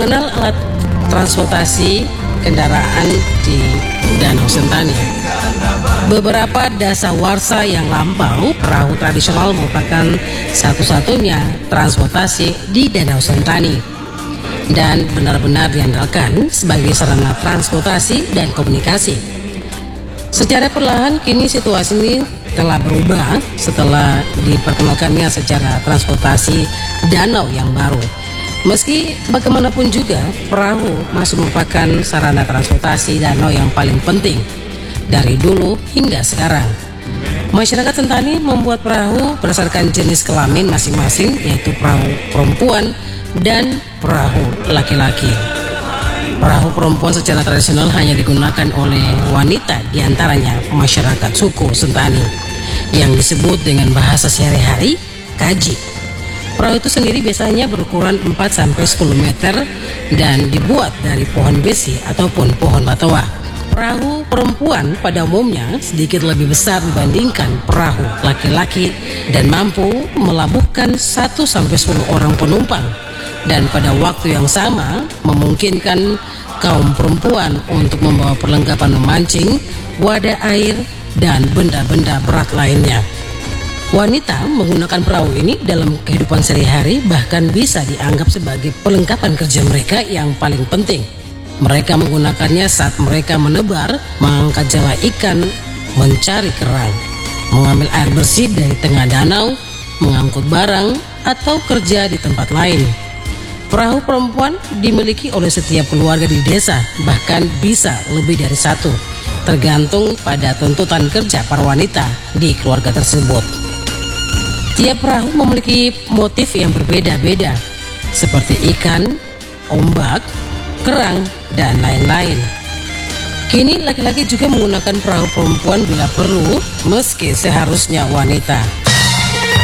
Mengenal alat transportasi kendaraan di Danau Sentani. Beberapa dasawarsa yang lampau, perahu tradisional merupakan satu-satunya transportasi di Danau Sentani dan benar-benar diandalkan sebagai sarana transportasi dan komunikasi. Secara perlahan kini situasi ini telah berubah setelah diperkenalkannya secara transportasi danau yang baru. Meski bagaimanapun juga, perahu masih merupakan sarana transportasi danau yang paling penting dari dulu hingga sekarang. Masyarakat Sentani membuat perahu berdasarkan jenis kelamin masing-masing, yaitu perahu perempuan dan perahu laki-laki. Perahu perempuan secara tradisional hanya digunakan oleh wanita, diantaranya masyarakat suku Sentani, yang disebut dengan bahasa sehari-hari kaji. Perahu itu sendiri biasanya berukuran 4-10 meter dan dibuat dari pohon besi ataupun pohon batawa. Perahu perempuan pada umumnya sedikit lebih besar dibandingkan perahu laki-laki dan mampu melabuhkan 1-10 orang penumpang, dan pada waktu yang sama memungkinkan kaum perempuan untuk membawa perlengkapan memancing, wadah air, dan benda-benda berat lainnya. Wanita menggunakan perahu ini dalam kehidupan sehari-hari, bahkan bisa dianggap sebagai perlengkapan kerja mereka yang paling penting. Mereka menggunakannya saat mereka menebar, mengangkat jala ikan, mencari kerang, mengambil air bersih dari tengah danau, mengangkut barang, atau kerja di tempat lain. Perahu perempuan dimiliki oleh setiap keluarga di desa, bahkan bisa lebih dari satu, tergantung pada tuntutan kerja para wanita di keluarga tersebut. Tiap perahu memiliki motif yang berbeda-beda, seperti ikan, ombak, kerang, dan lain-lain. Kini laki-laki juga menggunakan perahu perempuan bila perlu, meski seharusnya wanita